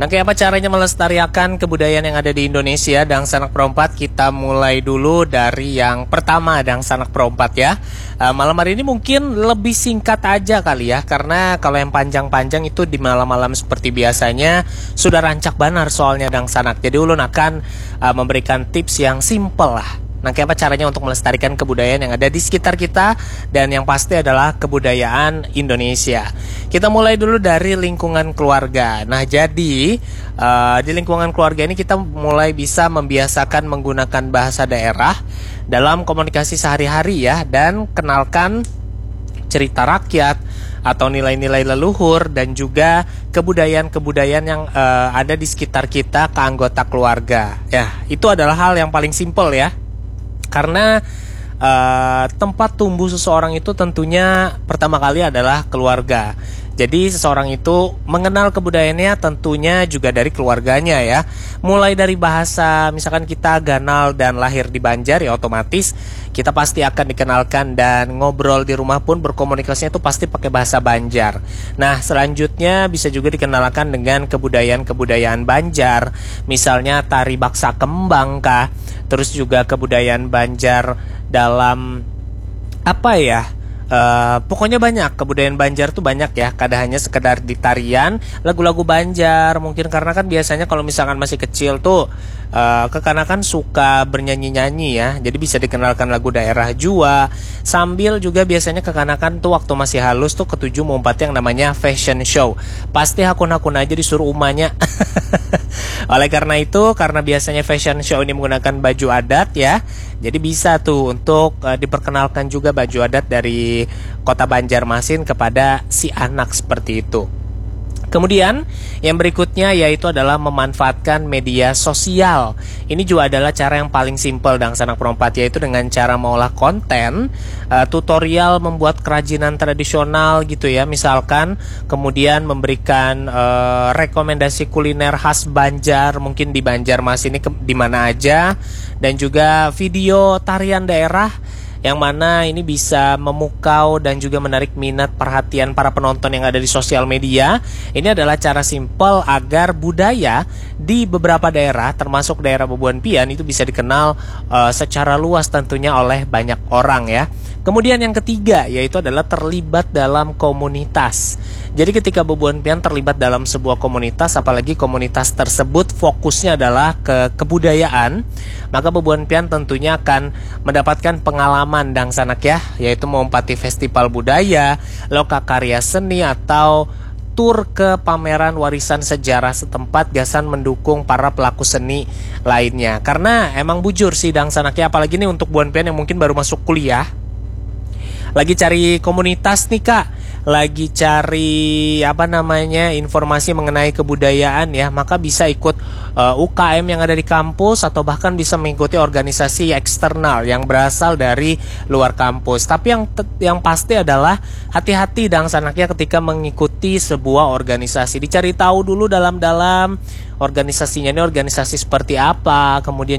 Nah, kayak apa caranya melestarikan kebudayaan yang ada di Indonesia? Dan Sanak Perompat, kita mulai dulu dari yang pertama, dan Sanak Perompat ya. Malam hari ini mungkin lebih singkat aja kali ya, karena kalau yang panjang-panjang itu di malam-malam seperti biasanya sudah rancak banar soalnya Dang Sanak. Jadi ulun akan memberikan tips yang simple lah. Nah, kayak apa caranya untuk melestarikan kebudayaan yang ada di sekitar kita, dan yang pasti adalah kebudayaan Indonesia. Kita mulai dulu dari lingkungan keluarga. Nah, jadi di lingkungan keluarga ini kita mulai bisa membiasakan menggunakan bahasa daerah dalam komunikasi sehari-hari ya, dan kenalkan cerita rakyat atau nilai-nilai leluhur dan juga kebudayaan-kebudayaan yang ada di sekitar kita ke anggota keluarga. Ya, itu adalah hal yang paling simpel ya. Karena tempat tumbuh seseorang itu tentunya pertama kali adalah keluarga. Jadi seseorang itu mengenal kebudayaannya tentunya juga dari keluarganya ya. Mulai dari bahasa, misalkan kita Ganal dan lahir di Banjar ya, otomatis kita pasti akan dikenalkan dan ngobrol di rumah pun berkomunikasinya itu pasti pakai bahasa Banjar. Nah, selanjutnya bisa juga dikenalkan dengan kebudayaan-kebudayaan Banjar. Misalnya tari baksa kembang kah. Terus juga kebudayaan Banjar dalam apa ya? Pokoknya banyak, kebudayaan Banjar tuh banyak ya. Kada hanya sekedar di tarian, lagu-lagu Banjar mungkin, karena kan biasanya kalau misalkan masih kecil tuh kekanakan suka bernyanyi-nyanyi ya. Jadi bisa dikenalkan lagu daerah jua. Sambil juga biasanya kekanakan tuh waktu masih halus tuh ketujuh mengumpat yang namanya fashion show. Pasti hakun-hakun aja disuruh umanya. Oleh karena itu, karena biasanya fashion show ini menggunakan baju adat ya, jadi bisa tuh untuk diperkenalkan juga baju adat dari kota Banjarmasin kepada si anak seperti itu. Kemudian yang berikutnya yaitu adalah memanfaatkan media sosial. Ini juga adalah cara yang paling simpel Dang Sanak Perompat, yaitu dengan cara mengolah konten, tutorial membuat kerajinan tradisional gitu ya, misalkan, kemudian memberikan rekomendasi kuliner khas Banjar, mungkin di Banjarmasin ini di mana aja, dan juga video tarian daerah yang mana ini bisa memukau dan juga menarik minat perhatian para penonton yang ada di sosial media. Ini adalah cara simpel agar budaya di beberapa daerah, termasuk daerah Bubuan Pian, itu bisa dikenal secara luas tentunya oleh banyak orang ya. Kemudian yang ketiga yaitu adalah terlibat dalam komunitas. Jadi ketika Bubuan Pian terlibat dalam sebuah komunitas, apalagi komunitas tersebut fokusnya adalah ke kebudayaan, maka Bubuan Pian tentunya akan mendapatkan pengalaman Dang Sanak ya, yaitu mengumpati festival budaya, lokakarya seni, atau tur ke pameran warisan sejarah setempat, gasan mendukung para pelaku seni lainnya. Karena emang bujur sih Dang Sanak ya, apalagi nih untuk Bubuan Pian yang mungkin baru masuk kuliah, lagi cari komunitas nih kak, lagi cari informasi mengenai kebudayaan ya, maka bisa ikut UKM yang ada di kampus, atau bahkan bisa mengikuti organisasi eksternal yang berasal dari luar kampus. Tapi yang pasti adalah hati-hati Dang Sanak ya ketika mengikuti sebuah organisasi. Dicari tahu dulu dalam organisasinya ini organisasi seperti apa, kemudian